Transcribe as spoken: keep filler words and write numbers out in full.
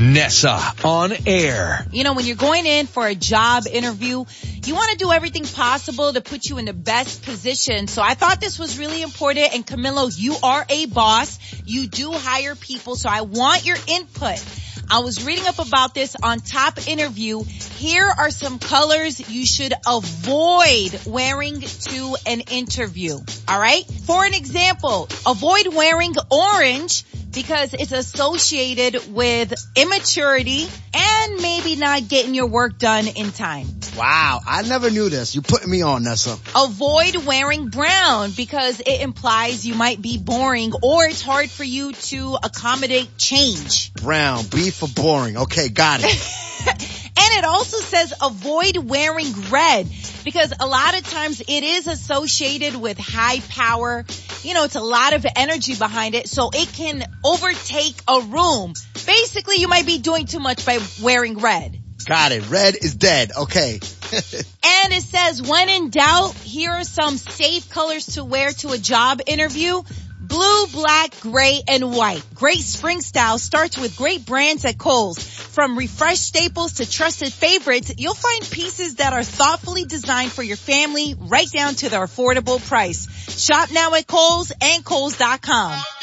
Nessa on air. You know, when you're going in for a job interview, you want to do everything possible to put you in the best position. So I thought this was really important. And Camilo, you are a boss. You do hire people. So I want your input. I was reading up about this on Top Interview. Here are some colors you should avoid wearing to an interview. All right? For an example, avoid wearing orange because it's associated with immaturity and maybe not getting your work done in time. Wow, I never knew this. You're putting me on, Nessa. Avoid wearing brown because it implies you might be boring or it's hard for you to accommodate change. Brown, B for boring. Okay, got it. And it also says avoid wearing red because a lot of times it is associated with high power. You know, it's a lot of energy behind it, so it can overtake a room. Basically, you might be doing too much by wearing red. Got it. Red is dead. Okay. And it says, when in doubt, here are some safe colors to wear to a job interview. Blue, black, gray, and white. Great spring style starts with great brands at Kohl's. From refreshed staples to trusted favorites, you'll find pieces that are thoughtfully designed for your family right down to their affordable price. Shop now at Kohl's and Kohl's dot com.